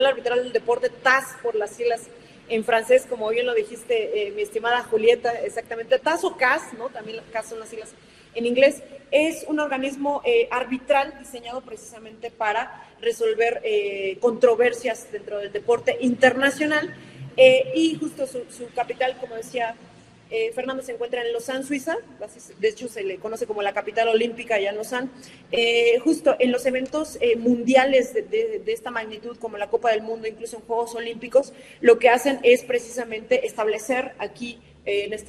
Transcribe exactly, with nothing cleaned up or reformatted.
Arbitral del Deporte, T A S por las siglas en francés, como bien lo dijiste, eh, mi estimada Julieta, exactamente, T A S o C A S, ¿no? También C A S son las siglas en inglés, es un organismo eh, arbitral diseñado precisamente para resolver eh, controversias dentro del deporte internacional, eh, y justo su, su capital, como decía Eh, Fernando, se encuentra en Lausanne, Suiza, de hecho se le conoce como la capital olímpica allá en Lausanne, eh, justo en los eventos eh, mundiales de, de, de esta magnitud como la Copa del Mundo, incluso en Juegos Olímpicos, lo que hacen es precisamente establecer aquí eh, en este